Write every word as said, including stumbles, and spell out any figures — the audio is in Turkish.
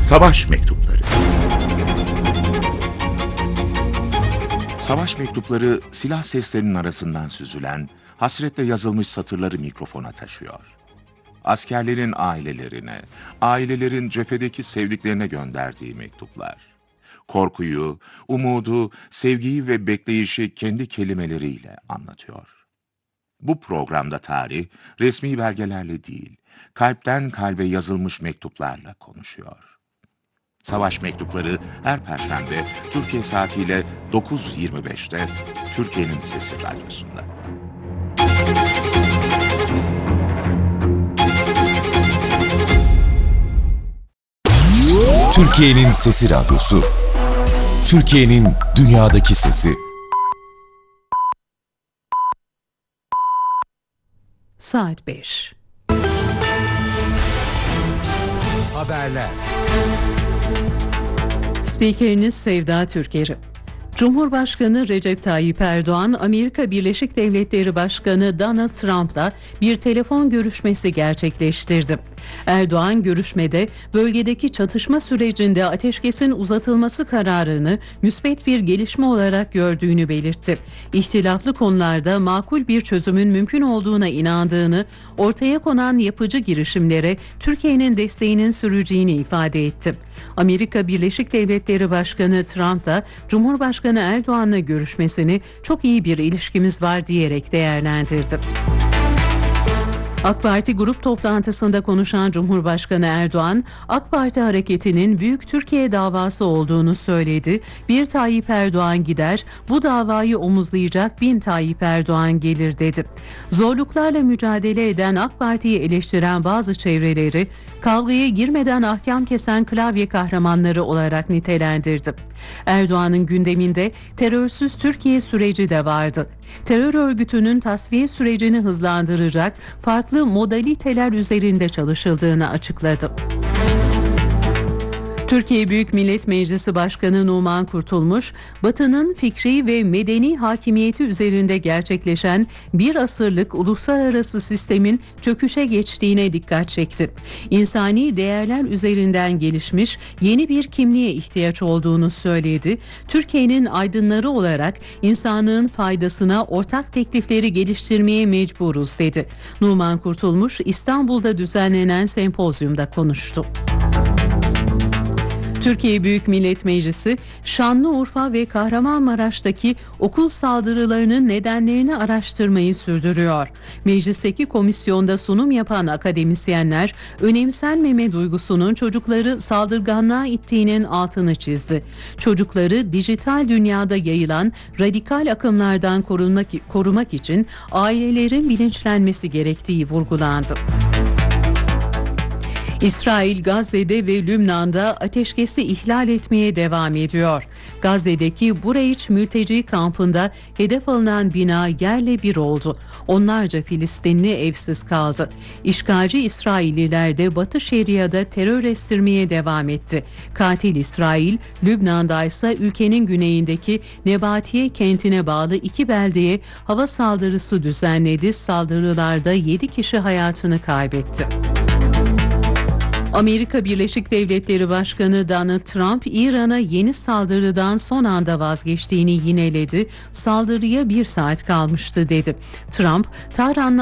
Savaş mektupları. Savaş mektupları silah seslerinin arasından süzülen, hasretle yazılmış satırları mikrofona taşıyor. Askerlerin ailelerine, ailelerin cephedeki sevdiklerine gönderdiği mektuplar. Korkuyu, umudu, sevgiyi ve bekleyişi kendi kelimeleriyle anlatıyor. Bu programda tarih, resmi belgelerle değil, kalpten kalbe yazılmış mektuplarla konuşuyor. Savaş mektupları her Perşembe Türkiye saatiyle dokuz yirmi beşte Türkiye'nin Sesi Radyosu'nda. Türkiye'nin Sesi Radyosu. Türkiye'nin dünyadaki sesi. Saat beş. Haberler. Spikeriniz Sevda Türkeri. Cumhurbaşkanı Recep Tayyip Erdoğan, Amerika Birleşik Devletleri Başkanı Donald Trump'la bir telefon görüşmesi gerçekleştirdi. Erdoğan görüşmede bölgedeki çatışma sürecinde ateşkesin uzatılması kararını müspet bir gelişme olarak gördüğünü belirtti. İhtilaflı konularda makul bir çözümün mümkün olduğuna inandığını, ortaya konan yapıcı girişimlere Türkiye'nin desteğinin süreceğini ifade etti. Amerika Birleşik Devletleri Başkanı Trump da Cumhurbaşkanı Erdoğan'la görüşmesini çok iyi bir ilişkimiz var diyerek değerlendirdi. AK Parti grup toplantısında konuşan Cumhurbaşkanı Erdoğan, AK Parti hareketinin Büyük Türkiye davası olduğunu söyledi. Bir Tayyip Erdoğan gider, bu davayı omuzlayacak bin Tayyip Erdoğan gelir dedi. Zorluklarla mücadele eden AK Parti'yi eleştiren bazı çevreleri, kavgaya girmeden ahkam kesen klavye kahramanları olarak nitelendirdi. Erdoğan'ın gündeminde terörsüz Türkiye süreci de vardı. Terör örgütünün tasfiye sürecini hızlandıracak farklı modaliteler üzerinde çalışıldığını açıkladı. Türkiye Büyük Millet Meclisi Başkanı Numan Kurtulmuş, Batı'nın fikri ve medeni hakimiyeti üzerinde gerçekleşen bir asırlık uluslararası sistemin çöküşe geçtiğine dikkat çekti. İnsani değerler üzerinden gelişmiş yeni bir kimliğe ihtiyaç olduğunu söyledi. Türkiye'nin aydınları olarak insanlığın faydasına ortak teklifleri geliştirmeye mecburuz dedi. Numan Kurtulmuş, İstanbul'da düzenlenen sempozyumda konuştu. Türkiye Büyük Millet Meclisi, Şanlıurfa ve Kahramanmaraş'taki okul saldırılarının nedenlerini araştırmayı sürdürüyor. Meclisteki komisyonda sunum yapan akademisyenler, önemsenmeme duygusunun çocukları saldırganlığa ittiğinin altını çizdi. Çocukları dijital dünyada yayılan radikal akımlardan korunmak, korumak için ailelerin bilinçlenmesi gerektiği vurgulandı. İsrail, Gazze'de ve Lübnan'da ateşkesi ihlal etmeye devam ediyor. Gazze'deki Bureyiç mülteci kampında hedef alınan bina yerle bir oldu. Onlarca Filistinli evsiz kaldı. İşgalci İsrailliler de Batı Şeria'da terör estirmeye devam etti. Katil İsrail, Lübnan'da ise ülkenin güneyindeki Nebatiye kentine bağlı iki beldeye hava saldırısı düzenledi. Saldırılarda yedi kişi hayatını kaybetti. Amerika Birleşik Devletleri Başkanı Donald Trump, İran'a yeni saldırıdan son anda vazgeçtiğini yineledi. Saldırıya bir saat kalmıştı dedi. Trump, Tahran'la